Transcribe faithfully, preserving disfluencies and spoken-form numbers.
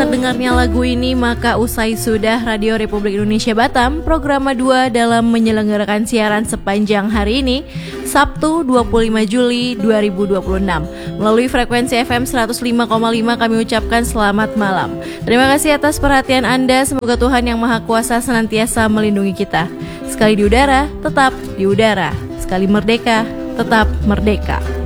terdengarnya lagu ini, maka usai sudah Radio Republik Indonesia Batam Program dua dalam menyelenggarakan siaran sepanjang hari ini, Sabtu dua puluh lima Juli dua ribu dua puluh enam. Melalui frekuensi F M seratus lima koma lima kami ucapkan selamat malam. Terima kasih atas perhatian Anda. Semoga Tuhan Yang Maha Kuasa senantiasa melindungi kita. Sekali di udara, tetap di udara. Sekali merdeka, tetap merdeka.